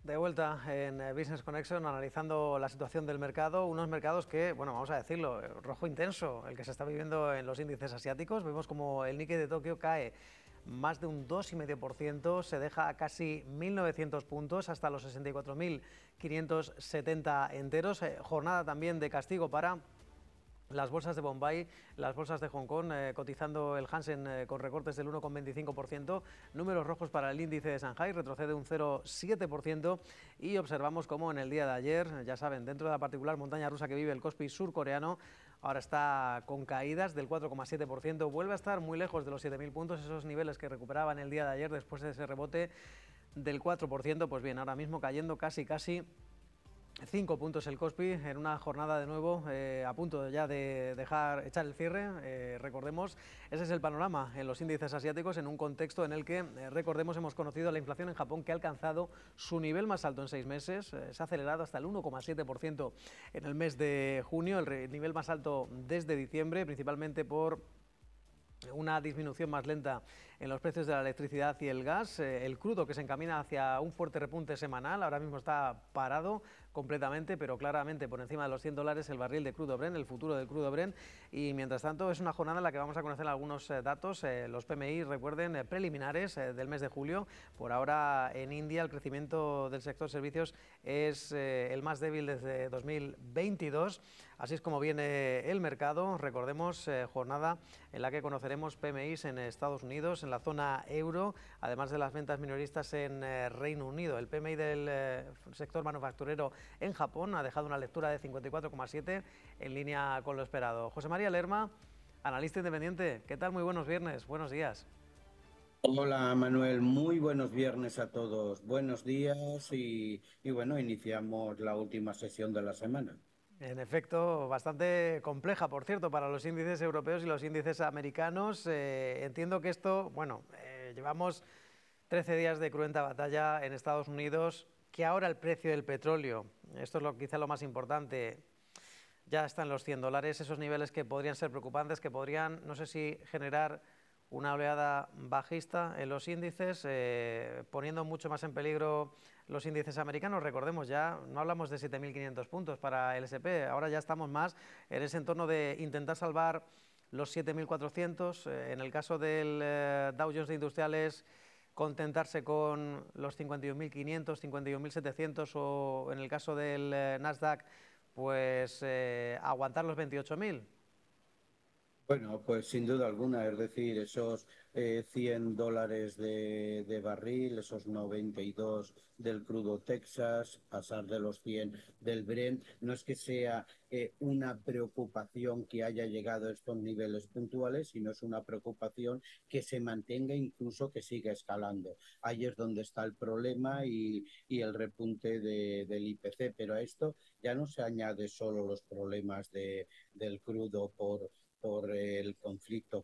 De vuelta en Business Connection, analizando la situación del mercado, unos mercados que, bueno, vamos a decirlo, rojo intenso, el que se está viviendo en los índices asiáticos. Vemos como el Nikkei de Tokio cae más de un 2,5%, se deja a casi 1.900 puntos, hasta los 64.570 enteros. Jornada también de castigo para las bolsas de Bombay, las bolsas de Hong Kong, cotizando el Hansen con recortes del 1,25%, números rojos para el índice de Shanghai, retrocede un 0,7% y observamos como en el día de ayer, ya saben, dentro de la particular montaña rusa que vive el Kospi surcoreano, ahora está con caídas del 4,7%, vuelve a estar muy lejos de los 7.000 puntos, esos niveles que recuperaba en el día de ayer después de ese rebote del 4%, pues bien, ahora mismo cayendo casi 5 puntos el Kospi en una jornada de nuevo a punto ya de echar el cierre. Recordemos, ese es el panorama en los índices asiáticos en un contexto en el que, recordemos, hemos conocido la inflación en Japón que ha alcanzado su nivel más alto en 6 meses. Se ha acelerado hasta el 1,7% en el mes de junio, el nivel más alto desde diciembre, principalmente por una disminución más lenta en los precios de la electricidad y el gas, el crudo que se encamina hacia un fuerte repunte semanal, ahora mismo está parado completamente, pero claramente por encima de los $100 el barril de crudo Brent, el futuro del crudo Brent, y mientras tanto es una jornada en la que vamos a conocer algunos datos, los PMI, recuerden, preliminares del mes de julio. Por ahora en India el crecimiento del sector servicios es el más débil desde 2022, así es como viene el mercado. Recordemos, jornada en la que conoceremos PMIs en Estados Unidos, en la zona euro, además de las ventas minoristas en Reino Unido. El PMI del sector manufacturero en Japón ha dejado una lectura de 54,7 en línea con lo esperado. José María Lerma, analista independiente, ¿qué tal? Muy buenos viernes, buenos días. Hola Manuel, muy buenos viernes a todos. Buenos días y bueno, iniciamos la última sesión de la semana. En efecto, bastante compleja, por cierto, para los índices europeos y los índices americanos. Entiendo que esto, bueno, llevamos 13 días de cruenta batalla en Estados Unidos, que ahora el precio del petróleo, esto es quizá lo más importante, ya está en los $100, esos niveles que podrían ser preocupantes, que podrían, no sé si generar una oleada bajista en los índices, poniendo mucho más en peligro los índices americanos. Recordemos, ya no hablamos de 7.500 puntos para el S&P, ahora ya estamos más en ese entorno de intentar salvar los 7.400. En el caso del Dow Jones de Industriales, contentarse con los 51.500, 51.700, o en el caso del Nasdaq, pues aguantar los 28.000. Bueno, pues sin duda alguna, es decir, esos $100 de barril, esos 92 del crudo Texas, pasar de los 100 del Brent, no es que sea una preocupación que haya llegado a estos niveles puntuales, sino es una preocupación que se mantenga, incluso que siga escalando. Ahí es donde está el problema y el repunte del IPC, pero a esto ya no se añade solo los problemas del crudo por el conflicto